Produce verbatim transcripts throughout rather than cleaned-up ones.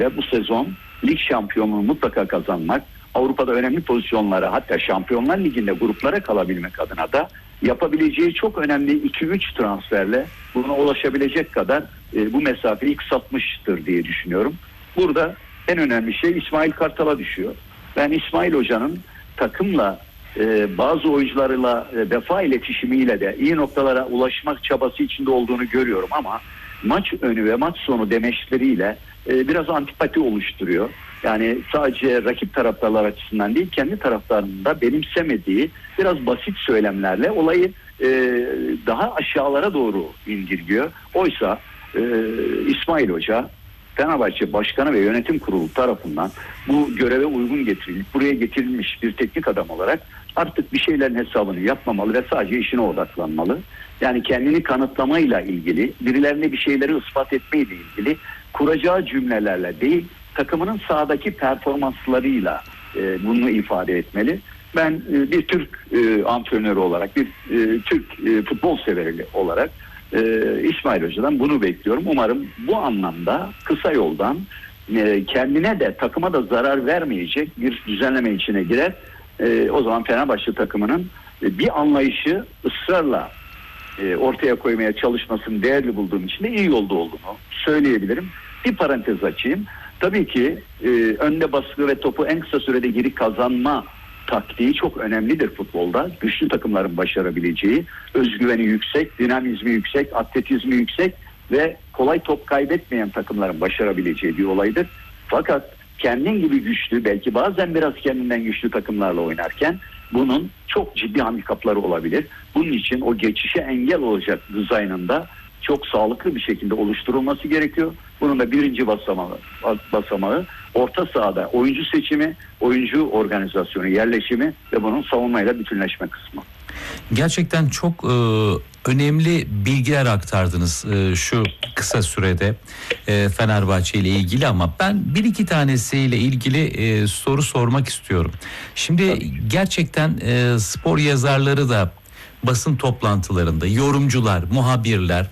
ve bu sezon lig şampiyonluğunu mutlaka kazanmak, Avrupa'da önemli pozisyonlara, hatta Şampiyonlar Ligi'nde gruplara kalabilmek adına da yapabileceği çok önemli iki üç transferle buna ulaşabilecek kadar e, bu mesafeyi kısaltmıştır diye düşünüyorum. Burada en önemli şey İsmail Kartal'a düşüyor. Ben İsmail Hoca'nın takımla e, bazı oyuncularıyla e, defa iletişimiyle de iyi noktalara ulaşmak çabası içinde olduğunu görüyorum ama maç önü ve maç sonu demeçleriyle e, biraz antipati oluşturuyor. Yani sadece rakip taraftarlar açısından değil, kendi taraftarının da benimsemediği biraz basit söylemlerle olayı e, daha aşağılara doğru indirgiyor. Oysa e, İsmail Hoca, Fenerbahçe Başkanı ve Yönetim Kurulu tarafından bu göreve uygun getirilip buraya getirilmiş bir teknik adam olarak artık bir şeylerin hesabını yapmamalı ve sadece işine odaklanmalı. Yani kendini kanıtlamayla ilgili, birilerine bir şeyleri ispat etmeyle ilgili kuracağı cümlelerle değil, takımının sahadaki performanslarıyla e, bunu ifade etmeli. Ben e, bir Türk e, antrenörü olarak, bir e, Türk e, futbol severi olarak e, İsmail Hoca'dan bunu bekliyorum. Umarım bu anlamda kısa yoldan e, kendine de takıma da zarar vermeyecek bir düzenleme içine girer. E, o zaman Fenerbahçe takımının e, bir anlayışı ısrarla e, ortaya koymaya çalışmasını değerli bulduğum için de iyi yolda olduğunu söyleyebilirim. Bir parantez açayım. Tabii ki e, önde baskı ve topu en kısa sürede geri kazanma taktiği çok önemlidir futbolda. Güçlü takımların başarabileceği, özgüveni yüksek, dinamizmi yüksek, atletizmi yüksek ve kolay top kaybetmeyen takımların başarabileceği bir olaydır. Fakat kendin gibi güçlü, belki bazen biraz kendinden güçlü takımlarla oynarken bunun çok ciddi handikapları olabilir. Bunun için o geçişe engel olacak dizaynında çok sağlıklı bir şekilde oluşturulması gerekiyor. Bunun da birinci basamağı, basamağı orta sahada oyuncu seçimi, oyuncu organizasyonu, yerleşimi ve bunun savunmayla bütünleşme kısmı. Gerçekten çok e, önemli bilgiler aktardınız e, şu kısa sürede e, Fenerbahçe ile ilgili, ama ben bir iki tanesiyle ilgili e, soru sormak istiyorum. Şimdi Tabii. gerçekten e, spor yazarları da basın toplantılarında, yorumcular, muhabirler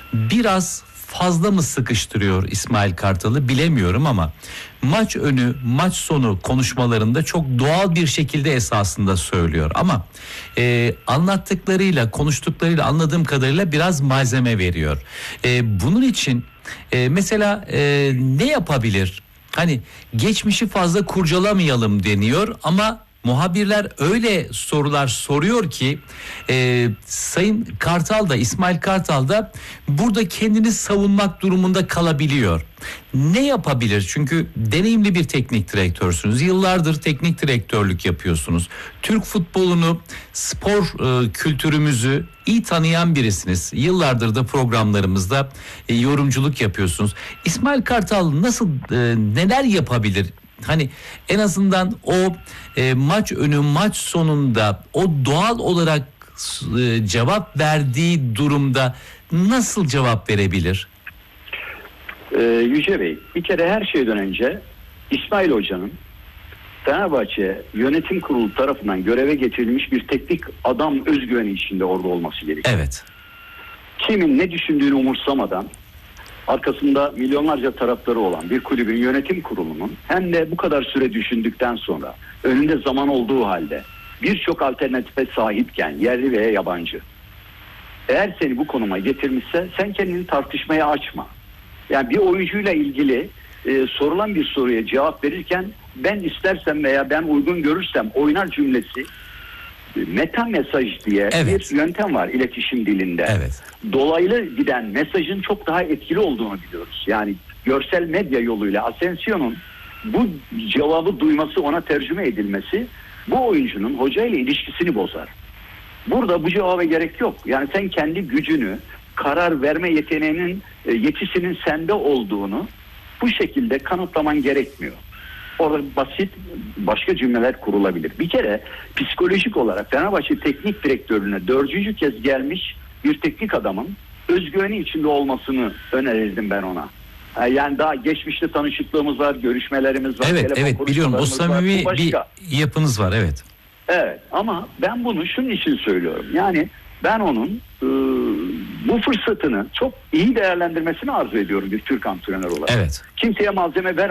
biraz fazla mı sıkıştırıyor İsmail Kartal'ı bilemiyorum, ama maç önü, maç sonu konuşmalarında çok doğal bir şekilde esasında söylüyor. Ama e, anlattıklarıyla, konuştuklarıyla anladığım kadarıyla biraz malzeme veriyor. E, bunun için e, mesela e, ne yapabilir? Hani geçmişi fazla kurcalamayalım deniyor ama muhabirler öyle sorular soruyor ki e, Sayın Kartal da, İsmail Kartal da burada kendini savunmak durumunda kalabiliyor. Ne yapabilir? Çünkü deneyimli bir teknik direktörsünüz. Yıllardır teknik direktörlük yapıyorsunuz. Türk futbolunu, spor e, kültürümüzü iyi tanıyan birisiniz. Yıllardır da programlarımızda e, yorumculuk yapıyorsunuz. İsmail Kartal nasıl, e, neler yapabilir? Hani en azından o e, maç önü, maç sonunda o doğal olarak e, cevap verdiği durumda nasıl cevap verebilir? Ee, Yüce Bey, bir kere her şeyden önce İsmail Hoca'nın Fenerbahçe Yönetim Kurulu tarafından göreve getirilmiş bir teknik adam özgüveni içinde orada olması gerekiyor. Evet. Kimin ne düşündüğünü umursamadan, arkasında milyonlarca taraftarı olan bir kulübün yönetim kurulunun hem de bu kadar süre düşündükten sonra, önünde zaman olduğu halde birçok alternatife sahipken, yerli veya yabancı, eğer seni bu konuma getirmişse sen kendini tartışmaya açma. Yani bir oyuncuyla ilgili e, sorulan bir soruya cevap verirken ben istersem veya ben uygun görürsem oynar cümlesi, meta mesaj diye evet. bir yöntem var iletişim dilinde. Evet. Dolaylı giden mesajın çok daha etkili olduğunu biliyoruz. Yani görsel medya yoluyla Asensio'nun bu cevabı duyması, ona tercüme edilmesi bu oyuncunun hoca ile ilişkisini bozar. Burada bu cevaba gerek yok. Yani sen kendi gücünü, karar verme yeteneğinin, yetisinin sende olduğunu bu şekilde kanıtlaman gerekmiyor. Orada basit başka cümleler kurulabilir. Bir kere psikolojik olarak Fenerbahçe teknik direktörlüğüne dördüncü kez gelmiş bir teknik adamın özgüveni içinde olmasını önerirdim ben ona. Yani daha geçmişte tanışıklığımız var, görüşmelerimiz var. Evet, evet biliyorum. O samimi bir yapınız var, evet. Evet, ama ben bunu şunun için söylüyorum. Yani ben onun e, bu fırsatını çok iyi değerlendirmesini arzu ediyorum bir Türk antrenör olarak. Evet. Kimseye malzeme ver.